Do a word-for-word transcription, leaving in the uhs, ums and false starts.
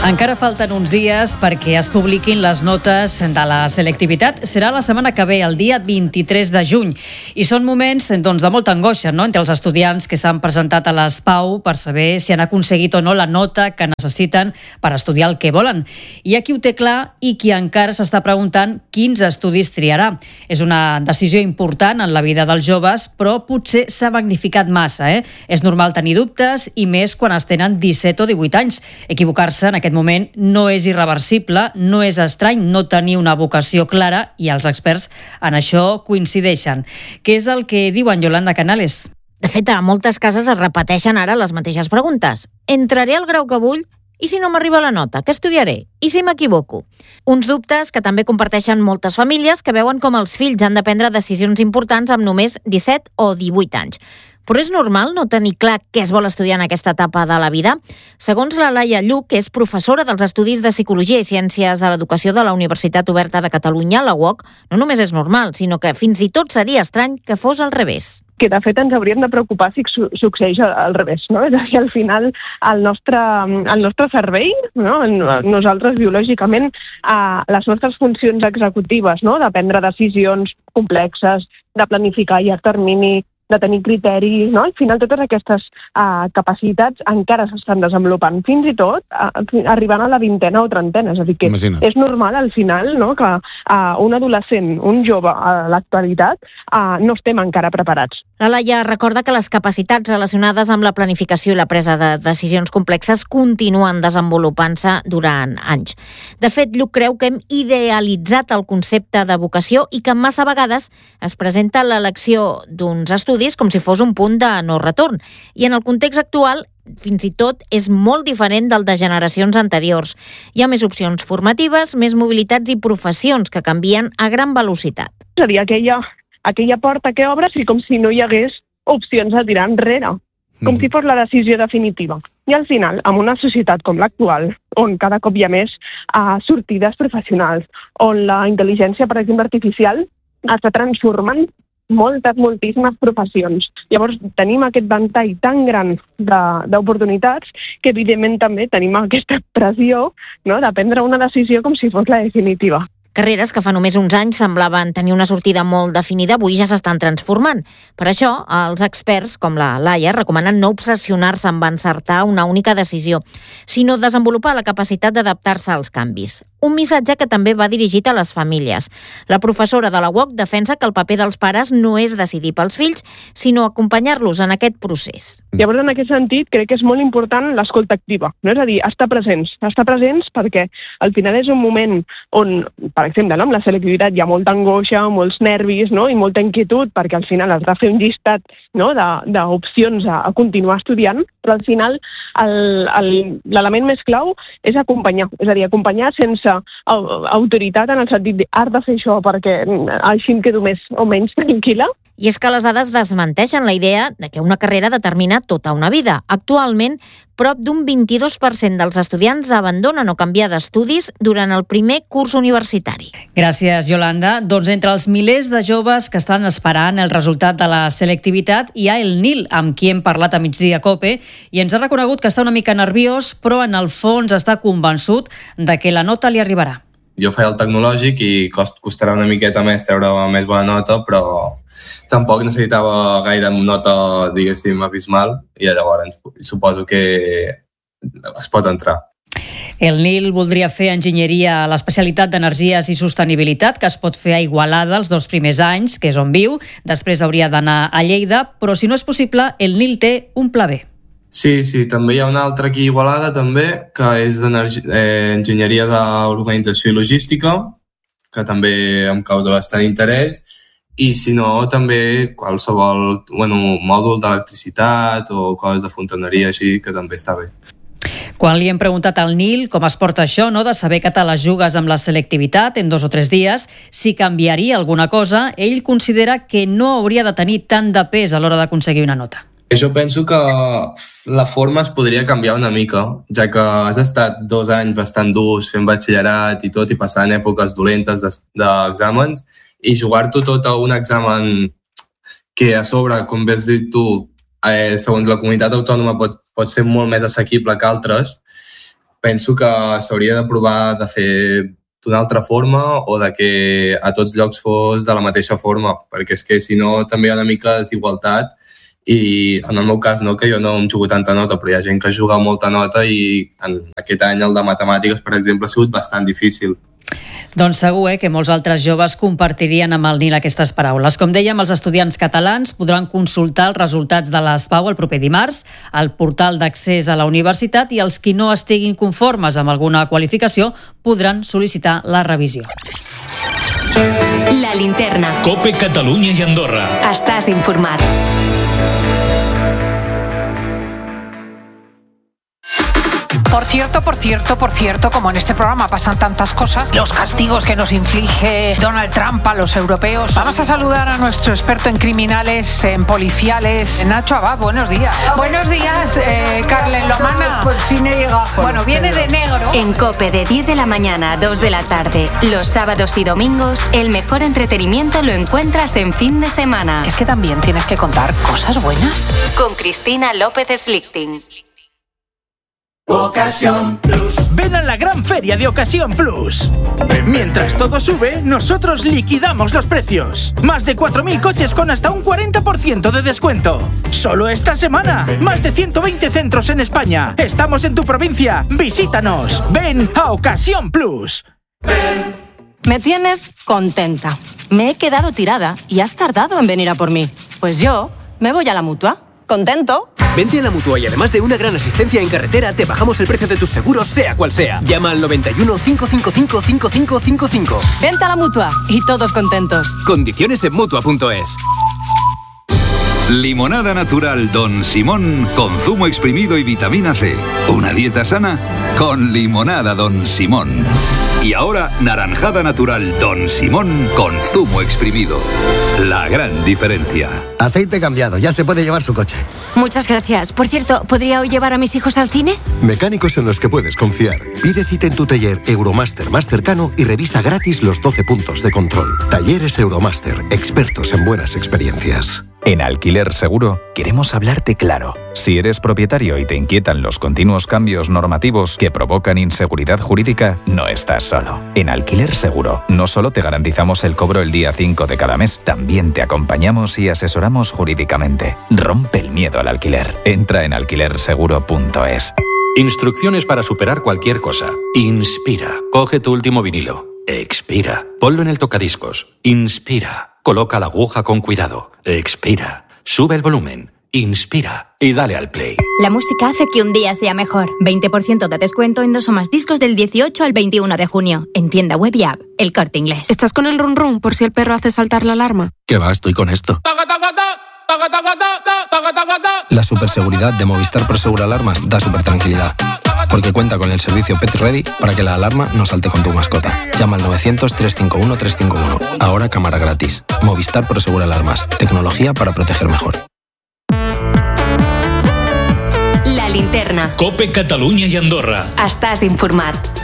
Encara falten uns dies perquè es publiquin les notes de la selectivitat. Serà la setmana que ve, el dia vint-i-tres de juny. I són moments doncs, de molta angoixa, no?, entre els estudiants que s'han presentat a les PAU per saber si han aconseguit o no la nota que necessiten per estudiar el que volen. Hi ha qui ho té clar i qui encara s'està preguntant quins estudis triarà. És una decisió important en la vida dels joves, però potser s'ha magnificat massa. Eh? És normal tenir dubtes i més quan es tenen disset o divuit anys. Equivocar-se en aquest moment no és irreversible, no és estrany no tenir una vocació clara i els experts en això coincideixen. Què és el que diuen, Yolanda Canales? De fet, a moltes cases es repeteixen ara les mateixes preguntes. Entraré al grau que vull? I si no m'arriba la nota, què estudiaré? I si m'equivoco? Uns dubtes que també comparteixen moltes famílies que veuen com els fills han de prendre decisions importants amb només disset o divuit anys. Però és normal no tenir clar què es vol estudiar en aquesta etapa de la vida? Segons la Laia Lluch, que és professora dels Estudis de Psicologia i Ciències de l'Educació de la Universitat Oberta de Catalunya, la U O C, no només és normal, sinó que fins i tot seria estrany que fos al revés. Que de fet ens hauríem de preocupar si su succeeix al revés, no? És a dir, al final el nostre, el nostre cervell, no? Nosaltres biològicament, eh, les nostres funcions executives, no? De prendre decisions complexes, de planificar a llarg termini, de tenir criteris, no? Al final totes aquestes uh, capacitats encara s'estan desenvolupant, fins i tot uh, arribant a la vintena o trentena. És a dir, que Imagina't. És normal al final, no?, que uh, un adolescent, un jove a l'actualitat, uh, no estem encara preparats. La Laia recorda que les capacitats relacionades amb la planificació i la presa de decisions complexes continuen desenvolupant-se durant anys. De fet, Lluch creu que hem idealitzat el concepte de vocació i que massa vegades es presenta l'elecció d'uns estudis com si fos un punt de no retorn. I en el context actual, fins i tot, és molt diferent del de generacions anteriors. Hi ha més opcions formatives, més mobilitats i professions que canvien a gran velocitat. És a dir, aquella, aquella porta que obres i com si no hi hagués opcions a tirar enrere, com mm. si fos la decisió definitiva. I al final, en una societat com l'actual, on cada cop hi ha més uh, sortides professionals, on la intel·ligència, per exemple, artificial, està transformant moltes, moltíssimes professions. Llavors, tenim aquest ventall tan gran d'oportunitats que, evidentment, també tenim aquesta pressió, no?, de prendre una decisió com si fos la definitiva. Carreres que fa només uns anys semblaven tenir una sortida molt definida, avui ja s'estan transformant. Per això, els experts, com la Laia, recomanen no obsessionar-se amb encertar una única decisió, sinó desenvolupar la capacitat d'adaptar-se als canvis. Un missatge que també va dirigit a les famílies. La professora de la U O C defensa que el paper dels pares no és decidir pels fills, sinó acompanyar-los en aquest procés. Llavors, en aquest sentit, crec que és molt important l'escolta activa, no? És a dir, estar presents. Estar presents perquè al final és un moment on, per exemple, no, amb la selectivitat hi ha molta angoixa, molts nervis, no?, i molta inquietud, perquè al final has de fer un llistat, no?, d'opcions a, a continuar estudiant, però al final l'element més clau és acompanyar, és a dir, acompanyar sense autoritat en el sentit de has de fer això perquè així em quedo més o menys tranquil·la. I és que les dades desmenteixen la idea de que una carrera determina tota una vida. Actualment, prop d'un vint-i-dos per cent dels estudiants abandonen o canvien d'estudis durant el primer curs universitari. Gràcies, Yolanda. Doncs entre els milers de joves que estan esperant el resultat de la selectivitat hi ha el Nil, amb qui hem parlat a Migdia Cope, i ens ha reconegut que està una mica nerviós, però en el fons està convençut de que la nota li arribarà. Jo feia el tecnològic i cost, costarà una miqueta més treure més bona nota, però tampoc necessitava gaire nota, diguéssim, abismal, i llavors suposo que es pot entrar. El Nil voldria fer enginyeria a l'especialitat d'energies i sostenibilitat, que es pot fer a Igualada els dos primers anys, que és on viu. Després hauria d'anar a Lleida, però si no és possible, el Nil té un pla B. Sí, sí, també hi ha un altre aquí a Igualada, també, que és d'enginyeria d'organització i logística, que també em causa bastant interès, i si no, també qualsevol bueno, mòdul d'electricitat o coses de fontaneria així, que també està bé. Quan li hem preguntat al Nil com es porta això, no, de saber que te les jugues amb la selectivitat en dos o tres dies, si canviaria alguna cosa, ell considera que no hauria de tenir tant de pes a l'hora d'aconseguir una nota. Jo penso que la forma es podria canviar una mica, ja que has estat dos anys bastant durs fent batxillerat i tot, i passant èpoques dolentes d'exàmens, i jugar-t'ho tot a un examen que a sobre, com bé has dit tu, eh, segons la comunitat autònoma pot, pot ser molt més assequible que altres, penso que s'hauria de provar de fer d'una altra forma o de que a tots llocs fos de la mateixa forma, perquè és que si no també hi ha una mica de desigualtat i en el meu cas no, que jo no em jugo tanta nota, però hi ha gent que juga molta nota i en aquest any el de matemàtiques, per exemple, ha sigut bastant difícil. Doncs segur eh, que molts altres joves compartirien amb el Nil aquestes paraules. Com dèiem, els estudiants catalans podran consultar els resultats de les P A U el proper dimarts al portal d'accés a la universitat i els qui no estiguin conformes amb alguna qualificació podran sol·licitar la revisió. La Linterna. COPE Catalunya i Andorra. Estàs informat. Por cierto, por cierto, por cierto, como en este programa pasan tantas cosas, los castigos que nos inflige Donald Trump a los europeos. Vamos a saludar a nuestro experto en criminales, en policiales, Nacho Abad. Buenos días. Buenos días, eh, Carlen Lomana. Por fin he llegado. Bueno, viene de negro. En COPE de diez de la mañana a dos de la tarde, los sábados y domingos, el mejor entretenimiento lo encuentras en fin de semana. Es que también tienes que contar cosas buenas. Con Cristina López Slichting. Ocasión Plus. Ven a la gran feria de Ocasión Plus. Mientras todo sube, nosotros liquidamos los precios. Más de cuatro mil coches con hasta un cuarenta por ciento de descuento. Solo esta semana. Más de ciento veinte centros en España. Estamos en tu provincia. Visítanos. Ven a Ocasión Plus. Ven. Me tienes contenta. Me he quedado tirada y has tardado en venir a por mí. Pues yo me voy a la Mutua. ¿Contento? Vente a la Mutua y además de una gran asistencia en carretera, te bajamos el precio de tus seguros, sea cual sea. Llama al noventa y uno, cinco cinco cinco, cinco cinco cinco cinco. Vente a la Mutua y todos contentos. Condiciones en Mutua punto es. Limonada natural Don Simón con zumo exprimido y vitamina C. Una dieta sana con limonada Don Simón. Y ahora, naranjada natural Don Simón con zumo exprimido. La gran diferencia. Aceite cambiado, ya se puede llevar su coche. Muchas gracias. Por cierto, ¿podría hoy llevar a mis hijos al cine? Mecánicos en los que puedes confiar. Pide cita en tu taller Euromaster más cercano y revisa gratis los doce puntos de control. Talleres Euromaster, expertos en buenas experiencias. En Alquiler Seguro queremos hablarte claro. Si eres propietario y te inquietan los continuos cambios normativos que provocan inseguridad jurídica, no estás solo. En Alquiler Seguro no solo te garantizamos el cobro el día cinco de cada mes, también te acompañamos y asesoramos jurídicamente. Rompe el miedo al alquiler. Entra en alquiler seguro punto es. Instrucciones para superar cualquier cosa. Inspira. Coge tu último vinilo. Expira. Ponlo en el tocadiscos. Inspira. Coloca la aguja con cuidado. Expira. Sube el volumen. Inspira. Y dale al play. La música hace que un día sea mejor. veinte por ciento de descuento en dos o más discos del dieciocho al veintiuno de junio. En tienda web y app. El Corte Inglés. ¿Estás con el run run por si el perro hace saltar la alarma? ¿Qué va? Estoy con esto. La superseguridad de Movistar Prosegur Alarmas da super tranquilidad. Porque cuenta con el servicio Pet Ready para que la alarma no salte con tu mascota. Llama al novecientos, trescientos cincuenta y uno, trescientos cincuenta y uno. Ahora cámara gratis. Movistar Prosegur Alarmas. Tecnología para proteger mejor. La Linterna. COPE Catalunya i Andorra. Estàs informat.